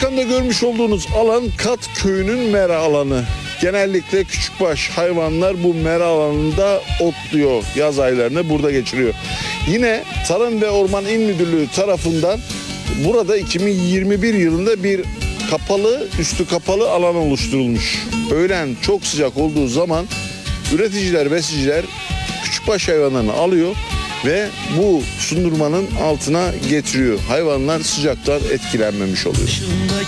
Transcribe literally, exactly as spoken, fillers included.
Arkamda görmüş olduğunuz alan Kat Köyü'nün mera alanı. Genellikle küçükbaş hayvanlar bu mera alanında otluyor. Yaz aylarını burada geçiriyor. Yine Tarım ve Orman İl Müdürlüğü tarafından burada iki bin yirmi bir yılında bir kapalı, üstü kapalı alan oluşturulmuş. Öğlen çok sıcak olduğu zaman üreticiler, besiciler küçükbaş hayvanlarını alıyor ve bu sundurmanın altına getiriyor. Hayvanlar sıcaktan etkilenmemiş oluyor.